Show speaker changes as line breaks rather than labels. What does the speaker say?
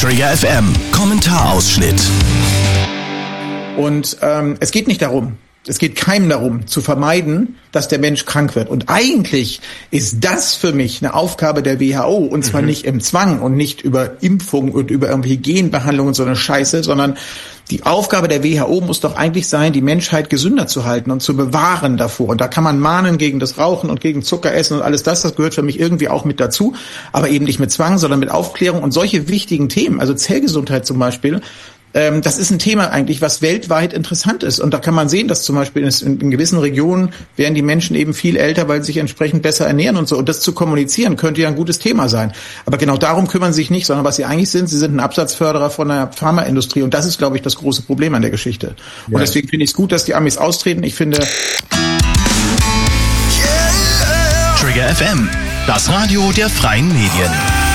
Trigger FM, Kommentarausschnitt.
Und es geht nicht darum, es geht keinem darum, zu vermeiden, dass der Mensch krank wird. Und eigentlich ist das für mich eine Aufgabe der WHO. Und zwar nicht im Zwang und nicht über Impfung und über irgendwelche Genbehandlungen und so eine Scheiße, sondern die Aufgabe der WHO muss doch eigentlich sein, die Menschheit gesünder zu halten und zu bewahren davor. Und da kann man mahnen gegen das Rauchen und gegen Zuckeressen und alles das. Das gehört für mich irgendwie auch mit dazu. Aber eben nicht mit Zwang, sondern mit Aufklärung und solche wichtigen Themen. Also Zellgesundheit zum Beispiel. Das ist ein Thema eigentlich, was weltweit interessant ist. Und da kann man sehen, dass zum Beispiel in gewissen Regionen werden die Menschen eben viel älter, weil sie sich entsprechend besser ernähren und so. Und das zu kommunizieren, könnte ja ein gutes Thema sein. Aber genau darum kümmern sie sich nicht, sondern was sie eigentlich sind, sie sind ein Absatzförderer von der Pharmaindustrie. Und das ist, glaube ich, das große Problem an der Geschichte. Ja. Und deswegen finde ich es gut, dass die Amis austreten. Ich finde...
Trigger FM, das Radio der freien Medien.